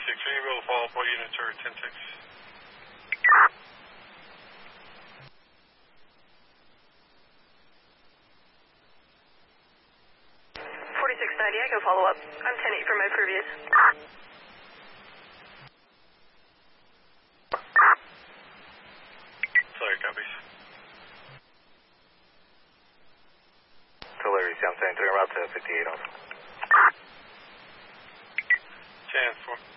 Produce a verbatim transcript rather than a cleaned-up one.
six. Are you able to follow up? What units are ten six? forty-six ninety, I go follow up. I'm ten eight for my previous. Sorry, copies. Tulare seven seven three, route to fifty-eight also. ten four.